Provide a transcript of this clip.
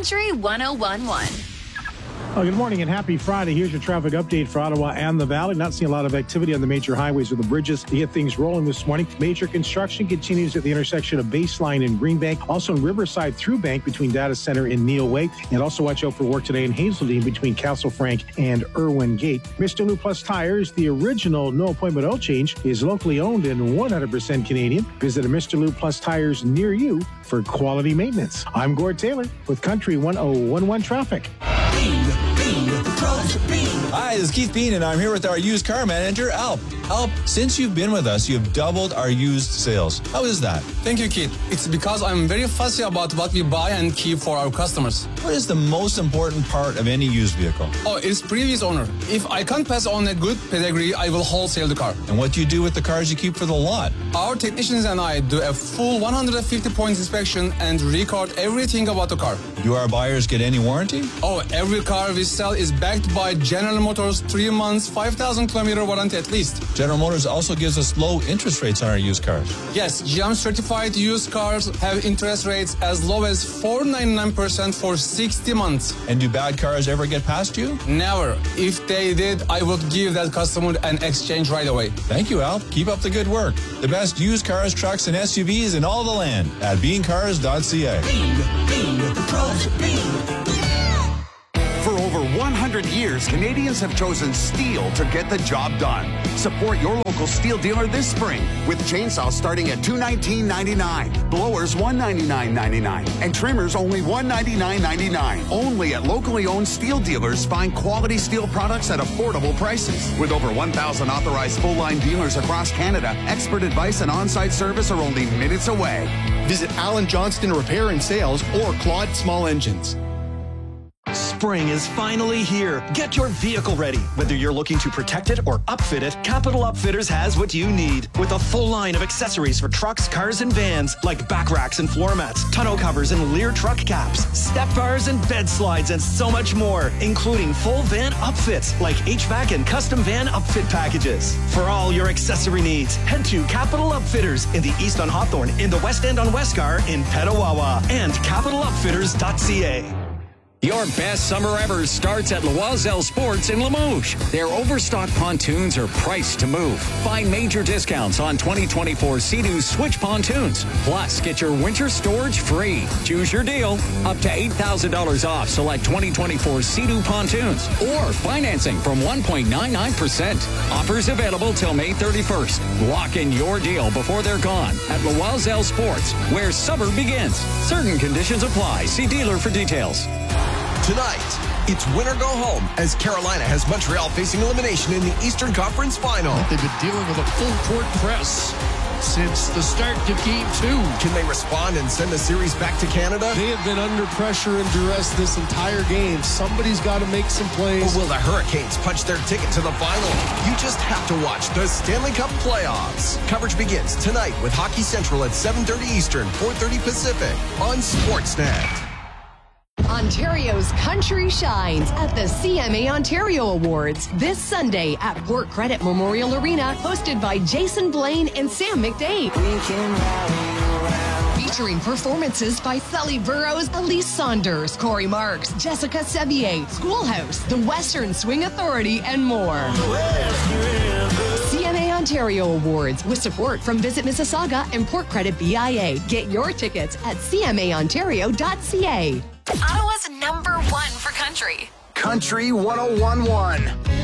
Country 1011. Well, good morning and happy Friday. Here's your traffic update for Ottawa and the Valley. Not seeing a lot of activity on the major highways or the bridges to get things rolling this morning. Major construction continues at the intersection of Baseline and Greenbank. Also in Riverside through Bank between Data Center and Neil Way. And also watch out for work today in Hazeldean between Castle Frank and Irwin Gate. Mr. Lou Plus Tires, the original no appointment oil change, is locally owned and 100% Canadian. Visit a Mr. Lou Plus Tires near you for quality maintenance. I'm Gord Taylor with Country 1011 Traffic. Hi, this is Keith Bean, and I'm here with our used car manager, Alp. Alp, since you've been with us, you've doubled our used sales. How is that? Thank you, Keith. It's because I'm very fussy about what we buy and keep for our customers. What is the most important part of any used vehicle? Oh, it's previous owner. If I can't pass on a good pedigree, I will wholesale the car. And what do you do with the cars you keep for the lot? Our technicians and I do a full 150-point inspection and record everything about the car. Do our buyers get any warranty? Oh, every car we sell is backed by General Motors 3 months, 5,000 kilometer warranty at least. General Motors also gives us low interest rates on our used cars. Yes, GM certified used cars have interest rates as low as 4.99% for 60 months. And do bad cars ever get past you? Never. If they did, I would give that customer an exchange right away. Thank you, Alp. Keep up the good work. The best used cars, trucks, and SUVs in all the land at beancars.ca. For over 100 years, Canadians have chosen steel to get the job done. Support your local steel dealer this spring with chainsaws starting at $219.99, blowers $199.99, and trimmers only $199.99. Only at locally owned steel dealers. Find quality steel products at affordable prices. With over 1,000 authorized full-line dealers across Canada, expert advice and on-site service are only minutes away. Visit Alan Johnston Repair and Sales or Claude Small Engines. Spring is finally here. Get your vehicle ready. Whether you're looking to protect it or upfit it, Capital Upfitters has what you need. With a full line of accessories for trucks, cars, and vans, like back racks and floor mats, tonneau covers and Lear truck caps, step bars and bed slides, and so much more, including full van upfits like HVAC and custom van upfit packages. For all your accessory needs, head to Capital Upfitters in the East on Hawthorne, in the West End on Westgar, in Petawawa, and capitalupfitters.ca. Your best summer ever starts at Loisel Sports in Limoges. Their overstock pontoons are priced to move. Find major discounts on 2024 Sea-Doo Switch pontoons. Plus, get your winter storage free. Choose your deal. Up to $8,000 off select 2024 Sea-Doo pontoons. Or financing from 1.99%. Offers available till May 31st. Lock in your deal before they're gone at Loisel Sports, where summer begins. Certain conditions apply. See dealer for details. Tonight, it's win or go home as Carolina has Montreal facing elimination in the Eastern Conference Final. They've been dealing with a full-court press since the start of Game 2. Can they respond and send the series back to Canada? They have been under pressure and duress this entire game. Somebody's got to make some plays. Or will the Hurricanes punch their ticket to the final? You just have to watch the Stanley Cup playoffs. Coverage begins tonight with Hockey Central at 7:30 Eastern, 4:30 Pacific on Sportsnet. Ontario's country shines at the CMA Ontario Awards this Sunday at Port Credit Memorial Arena, hosted by Jason Blaine and Sam McDade. Featuring performances by Sully Burrows, Elise Saunders, Corey Marks, Jessica Sevier, Schoolhouse, the Western Swing Authority, and more. CMA Ontario Awards with support from Visit Mississauga and Port Credit BIA. Get your tickets at cmaontario.ca. Ottawa's #1 for country. Country 1011.